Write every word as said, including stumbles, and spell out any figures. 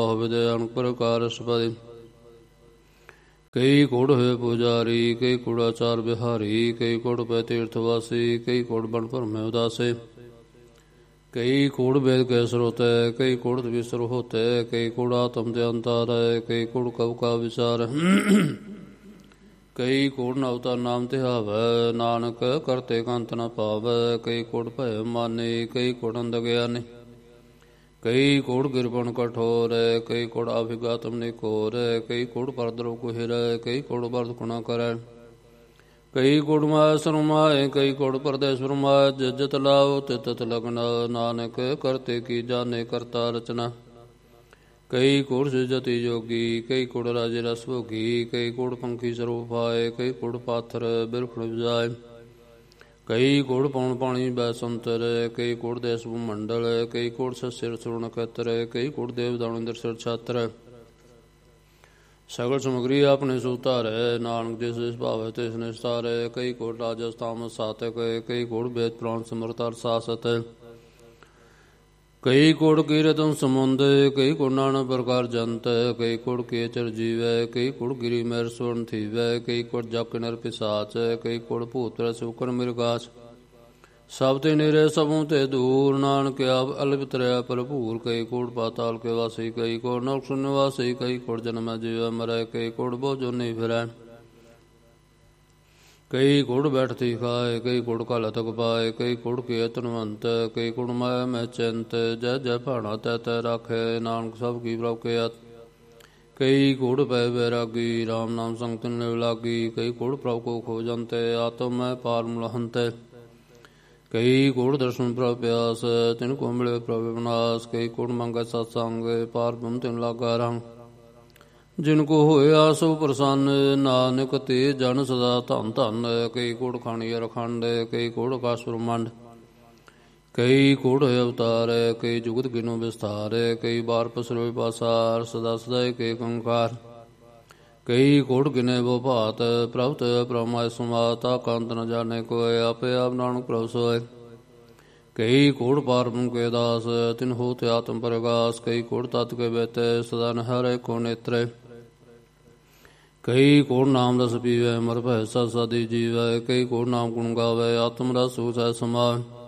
ਵਿਦਿ ਅਨੇਕ ਪ੍ਰਕਾਰ ਸਪਾਦੀ। ਕਈ ਕੋੜ ਹੋਏ ਪੁਜਾਰੀ, ਕਈ ਕੂੜਾਚਾਰ ਬਿਹਾਰੀ, ਕਈ ਕੋੜ ਪੈ ਤੀਰਥ ਵਾਸੀ, ਕਈ ਕੋੜ ਬਨ ਭਰਮੇ ਉਦਾਸੇ। ਕਈ ਕੋੜ ਵੇਦ ਕੇ ਸਰੋਤੈ, ਕਈ ਕੋੜ ਵਿਸਰ ਹੋਤੈ, ਕਈ ਕੋੜ ਆਤਮ ਦੇ ਅੰਤਾਰੈ, ਕਈ ਕੋੜ ਕਉ ਕਾ ਵਿਚਾਰ। ਕਈ ਕੋੜ ਨਵਤਾ ਨਾਮ ਧਿਆਵੈ, ਨਾਨਕ ਕਰਤੇ ਕੰਤ ਨ ਪਾਵੈ। ਕਈ ਕੋੜ ਭੈ ਮਾਨੇ, ਕਈ ਕੋੜ ਅੰਧ ਗਿਆਨੀ, ਕਈ ਕੋੜ ਗਿਰਪਨ ਕਠੋਰ, ਕਈ ਕੋੜ ਅਭਿਗਾਤਮ ਨਿਕੋਰ, ਕਈ ਕੋੜ ਪਰਦਰਵ ਕੁਹਿਰੈ, ਕਈ ਕੋੜ ਬਰਦ ਕੁਣਾ ਕਰੈ। ਕਈ ਕੋੜ ਮਾਇਆ ਸਰਮਾਏ, ਕਈ ਕੋੜ ਪਰਦੇਸ ਫਰਮਾਏ। ਜਿਤ ਜਿਤ ਲਾਓ ਤਿਤ ਤਿਤ ਲਗਨਾ, ਨਾਨਕ ਕਰਤੇ ਕੀ ਜਾਣੇ ਕਰਤਾ ਰਚਨਾ। ਕਈ ਕੋੜ ਸਿਜਤੀ ਜੋਗੀ, ਕਈ ਕੋੜ ਰਾਜੇ ਰਸ ਭੋਗੀ, ਕਈ ਕੋੜ ਪੰਖੀ ਸਰੂਪ ਆਏ, ਕਈ ਕੋੜ ਪਾਥਰ ਬਿਰਖਣ ਬਜਾਏ। ਕਈ ਕੋੜ ਪੌਣ ਪਾਣੀ ਬੈਸੰਤਰ, ਕਈ ਕੋੜ ਦੇਸ ਮੰਡਲ, ਕਈ ਕੋੜ ਸਿਰ ਸੁਣ ਖੇਤਰ, ਕਈ ਕੋੜ ਦੇਵ ਦਾਣ ਇੰਦਰ ਸਿਰ ਛਾਤਰ। ਸਗਲ ਸਮਗਰੀ ਆਪਣੇ ਸੁਤਾਰੈ, ਨਾਨਕ ਜਿਸ ਜਿਸ ਭਾਵੈ ਤਿਸ ਨਿਸਤਾਰੈ। ਕਈ ਕੋੜ ਰਾਜਸ ਤਾਮਸ ਸਾਤਕ, ਕਈ ਕੋੜ ਵੇਦ ਪੁਰਾਣ ਸਿਮਰਤ ਅਰ ਸਾਸਤ। ਕਈ ਕੋੜ ਕੀਰਤਨ ਸਮੁੰਦ, ਕਈ ਕੋੜ ਨਾਨਾ ਪ੍ਰਕਾਰ ਜੰਤ, ਕਈ ਕੋੜ ਕੇਚਰ ਜੀਵੈ, ਕਈ ਕੋੜ ਗਿਰੀ ਮੈਰ ਸੁਵਰਨ ਥੀਵੈ, ਕਈ ਕੋੜ ਜਪ ਨਰ ਪਿਸਾਚ, ਕਈ ਕੋੜ ਭੂਤ ਪ੍ਰੇਤ ਸ਼ੂਕਰ ਮਿਰਗਾਚ। ਸਭ ਤੇ ਨੇਰੇ ਸਭੋਂ ਤੇ ਦੂਰ, ਨਾਨਕ ਆਪ ਅਲਪ ਤਰਿਆ ਭਰਪੂਰ। ਕਈ ਕੋੜ ਪਾਤਾਲ ਕੇ ਵਾਸੀ, ਕਈ ਕੋੜ ਨਰਕ ਸੁਨ ਨਿਵਾਸੀ, ਕਈ ਕੋੜ ਜਨਮੈ ਜੀਵੈ ਮਰੈ, ਕਈ ਕੋੜ ਬਹੁ ਜੋਨੀ ਫਿਰੈ। ਕਈ ਕੋੜ ਬੈਠਤੀ ਖਾਏ, ਕਈ ਕੋੜ ਘਾਲਤਕ ਪਾਏ, ਕਈ ਕੋੜ ਕੇ ਧਨਵੰਤ, ਕਈ ਕੋੜ ਮਾਇਆ ਮੈਂ ਚਿੰਤ। ਜੈ ਜੈ ਭਾਣਾ ਤੈ ਤੈ ਰਾਖੈ, ਨਾਨਕ ਸਭ ਕੀ ਪ੍ਰਭ ਕੇ ਆਤ। ਕਈ ਕੋੜ ਪੈ ਬੈਰਾਗੀ, ਰਾਮ ਨਾਮ ਸੰਗ ਤਿਨ ਲਿਵ ਲਾਗੀ, ਕਈ ਕੋੜ ਪ੍ਰਭ ਕੋ ਖੋਜੰਤੈ, ਆਤਮ ਮੈਂ ਪਾਰ ਮੁਲਹੰਤੈ। ਕਈ ਕੋੜ ਦਰਸ਼ਨ ਪ੍ਰਭ ਪਿਆਸ, ਤਿਨ ਕੋ ਮਿਲੇ ਪ੍ਰਭ ਵਿਨਾਸ਼, ਕਈ ਕੋੜ ਮੰਗੈ ਸਤਸੰਗ, ਪਾਰ ਬ੍ਰਹਮ ਤਿਨ ਲਾਗਾ ਰੰਗ। ਜਿਨ ਕੋ ਹੋਇਆ ਸੋ ਪ੍ਰਸੰਨ, ਨਾਨਕ ਤੇ ਜਨ ਸਦਾ ਧਨ ਧਨ। ਕਈ ਕੋੜ ਖਾਣੀ ਅਰਖੰਡ, ਕਈ ਕੋੜ ਆਕਾਸ ਬ੍ਰਹਮੰਡ। ਕਈ ਕੋੜ ਹੋਏ ਅਵਤਾਰ, ਕਈ ਜੁਗਤ ਗਿਨੋ ਵਿਸਥਾਰ, ਕਈ ਬਾਰ ਪਸਰੋਏ ਪਾਸਾਰ, ਸਦਾ ਸਦਾ ਏਕ ਓੰਕਾਰ। ਕਈ ਕੋੜ ਗਿਨੇ ਬੋ ਭਾਤ, ਪ੍ਰਭ ਤੇ ਪਰਮਾਇ ਸਮਾਤਾ, ਕੰਤ ਨ ਜਾਣੇ ਕੋਇ, ਆਪੇ ਆਪ ਨਾਨਕ ਪ੍ਰਭ ਸੋਇ। ਕਈ ਕੋੜ ਪਾਰ ਬ੍ਰਹਮ ਕੇ ਦਾਸ, ਤਿਨ ਹੋਤ ਆਤਮ ਪ੍ਰਗਾਸ, ਕਈ ਕੋੜ ਤਤ ਕੇ ਬੇਤੈ, ਸਦਾ ਨਿਹਾਰੈ ਕੋ ਨੇਤਰੈ। ਕਈ ਕੋੜ ਨਾਮ ਰਸ ਪੀਵੈ, ਮਰ ਭੈ ਸਦ ਸਦੀ ਜੀਵੈ, ਕਈ ਕੋੜ ਨਾਮ ਗੁਣ ਗਾਵੈ, ਆਤਮ ਰਸ ਸੂਝੈ ਸਮਾਵੈ।